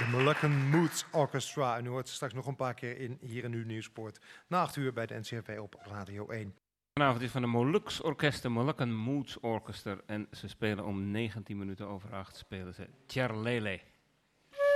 De Moluccan Moods Orchestra. En u hoort ze straks nog een paar keer in Hier en Nu Nieuwsport. Na 8 uur bij de NCRV op Radio 1. Vanavond is van de Moluccs Orkest, de Moluccan Moods Orchestra. En ze spelen om 19 minuten over 8 spelen ze Tjerlele.